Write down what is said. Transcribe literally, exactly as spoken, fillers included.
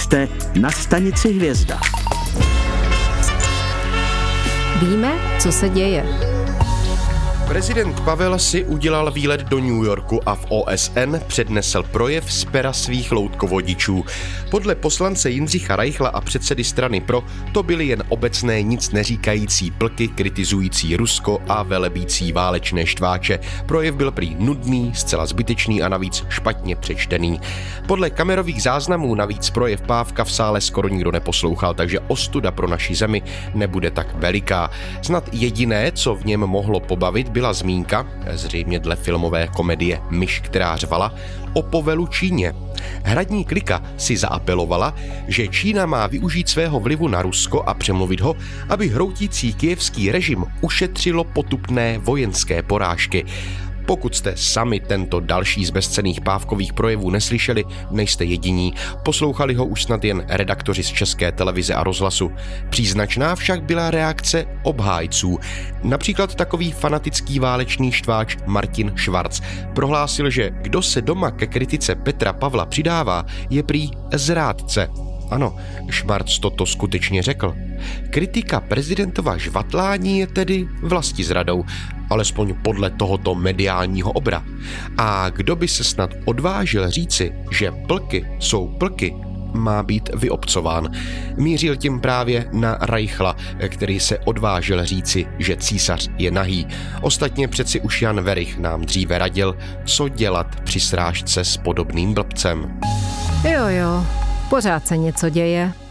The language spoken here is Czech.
Jste na stanici Hvězda. Víme, co se děje. Prezident Pavel si udělal výlet do New Yorku a v O S N přednesl projev z pera svých loutkovodičů. Podle poslance Jindřicha Reichla a předsedy strany Pro to byly jen obecné nic neříkající plky kritizující Rusko a velebící válečné štváče. Projev byl prý nudný, zcela zbytečný a navíc špatně přečtený. Podle kamerových záznamů navíc projev Pávka v sále skoro nikdo neposlouchal, takže ostuda pro naši zemi nebude tak veliká. Snad jediné, co v něm mohlo pobavit, byla zmínka, zřejmě dle filmové komedie Myš, která řvala, o povelu Číně. Hradní klika si zaapelovala, že Čína má využít svého vlivu na Rusko a přemluvit ho, aby hroutící kyjevský režim ušetřilo potupné vojenské porážky. Pokud jste sami tento další z bezcenných Pávkových projevů neslyšeli, nejste jediní. Poslouchali ho už snad jen redaktoři z České televize a rozhlasu. Příznačná však byla reakce obhájců. Například takový fanatický válečný štváč Martin Schwarz prohlásil, že kdo se doma ke kritice Petra Pavla přidává, je prý zrádce. Ano, Schwarz toto skutečně řekl. Kritika prezidentova žvatlání je tedy vlastizradou, alespoň podle tohoto mediálního obra. A kdo by se snad odvážil říci, že plky jsou plky, má být vyobcován. Mířil tím právě na Reichla, který se odvážil říci, že císař je nahý. Ostatně přeci už Jan Werich nám dříve radil, co dělat při srážce s podobným blbcem. Jo, jo, pořád se něco děje.